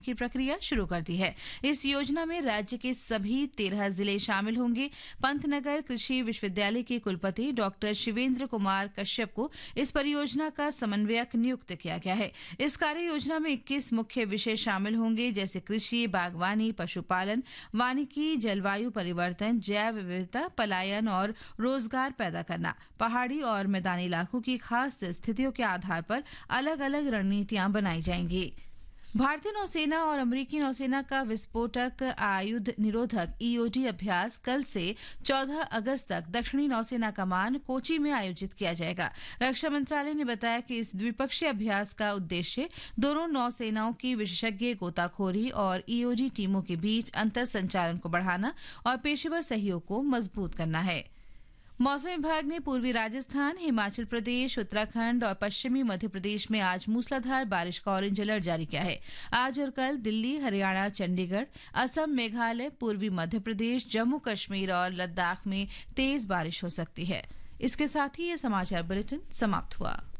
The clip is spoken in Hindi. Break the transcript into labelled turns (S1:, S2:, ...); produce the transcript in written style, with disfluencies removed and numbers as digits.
S1: की प्रक्रिया शुरू कर दी है। इस योजना में राज्य के सभी 13 जिले शामिल होंगे। पंतनगर कृषि विश्वविद्यालय के कुलपति डॉक्टर शिवेंद्र कुमार कश्यप को इस परियोजना का समन्वयक नियुक्त किया गया है। इस कार्य योजना में 21 मुख्य विषय शामिल होंगे, जैसे कृषि, बागवानी, पशुपालन, वानिकी, जलवायु परिवर्तन, जैव विविधता, पलायन और रोजगार पैदा करना। पहाड़ी और मैदानी इलाकों की खास स्थितियों के आधार पर अलग अलग रणनीतियां बनाई जाएंगी। भारतीय नौसेना और अमेरिकी नौसेना का विस्फोटक आयुध निरोधक ईओडी अभ्यास कल से 14 अगस्त तक दक्षिणी नौसेना कमान कोची में आयोजित किया जाएगा। रक्षा मंत्रालय ने बताया कि इस द्विपक्षीय अभ्यास का उद्देश्य दोनों नौसेनाओं की विशेषज्ञ गोताखोरी और ईओडी टीमों के बीच अंतर संचालन को बढ़ाना और पेशेवर सहयोग को मजबूत करना है। मौसम विभाग ने पूर्वी राजस्थान, हिमाचल प्रदेश, उत्तराखंड और पश्चिमी मध्य प्रदेश में आज मूसलाधार बारिश का ऑरेंज अलर्ट जारी किया है। आज और कल दिल्ली, हरियाणा, चंडीगढ़, असम, मेघालय, पूर्वी मध्य प्रदेश, जम्मू कश्मीर और लद्दाख में तेज बारिश हो सकती है। इसके साथ ही ये समाचार बुलेटिन समाप्त हुआ।